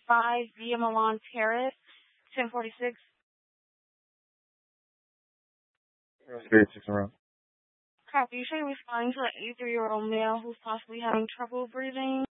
5 Via Milan Terrace, 1046. Spirit 6 around. Copy. You should be responding to an 83-year-old male who's possibly having trouble breathing.